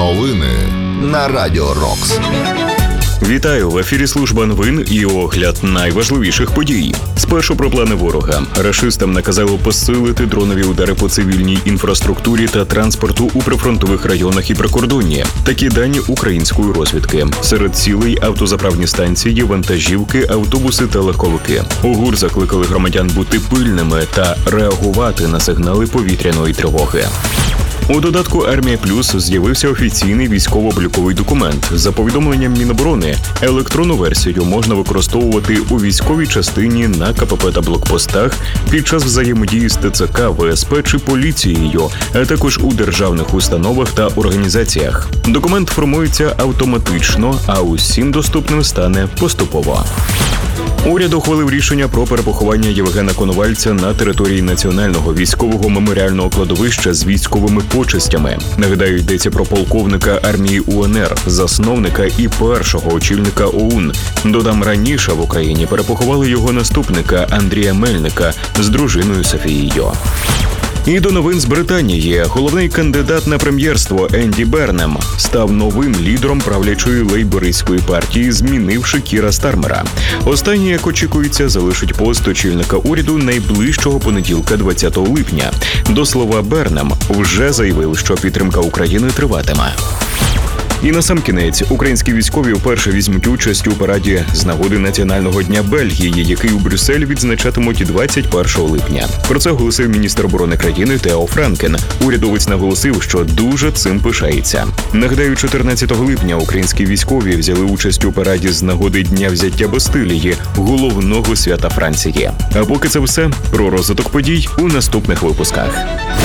Новини на Радіо Рокс. Вітаю! В ефірі служба новин і огляд найважливіших подій. Спершу про плани ворога. Рашистам наказало посилити дронові удари по цивільній інфраструктурі та транспорту у прифронтових районах і прикордонні. Такі дані української розвідки. Серед цілей автозаправні станції, вантажівки, автобуси та легковики. У ГУР закликали громадян бути пильними та реагувати на сигнали повітряної тривоги. У додатку «Армія Плюс» з'явився офіційний військово-обліковий документ. За повідомленням Міноборони, електронну версію можна використовувати у військовій частині, на КПП та блокпостах, під час взаємодії з ТЦК, ВСП чи поліцією, а також у державних установах та організаціях. Документ формується автоматично, а усім доступним стане поступово. Уряд ухвалив рішення про перепоховання Євгена Коновальця на території Національного військового меморіального кладовища з військовими почестями. Нагадаю, йдеться про полковника армії УНР, засновника і першого очільника ОУН. Додам, раніше в Україні перепоховали його наступника Андрія Мельника з дружиною Софією. І до новин з Британії. Головний кандидат на прем'єрство Енді Бернем став новим лідером правлячої лейбористської партії, змінивши Кіра Стармера. Останній, як очікується, залишить пост очільника уряду найближчого понеділка, 20 липня. До слова, Бернем вже заявив, що підтримка України триватиме. І насамкінець, українські військові вперше візьмуть участь у параді з нагоди Національного дня Бельгії, який у Брюсселі відзначатимуть 21 липня. Про це оголосив міністр оборони країни Тео Франкен. Урядовець наголосив, що дуже цим пишається. Нагадаю, 14 липня українські військові взяли участь у параді з нагоди Дня взяття Бастилії, головного свята Франції. А поки це все, про розвиток подій у наступних випусках.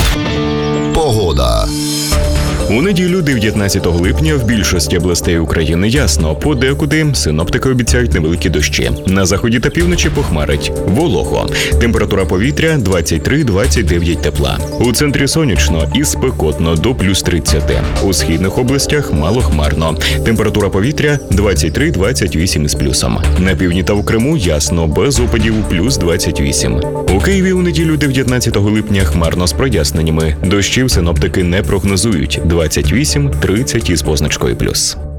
Погода. У неділю, 19 липня, в більшості областей України ясно. Подекуди синоптики обіцяють невеликі дощі. На заході та півночі похмарить. Волого. Температура повітря 23-29 тепла. У центрі сонячно і спекотно до плюс 30. У східних областях малохмарно. Температура повітря 23-28 з плюсом. На півдні та в Криму ясно, без опадів плюс 28. У Києві у неділю, 19 липня, хмарно з проясненнями. Дощів синоптики не прогнозують. 28-30 із позначкою плюс.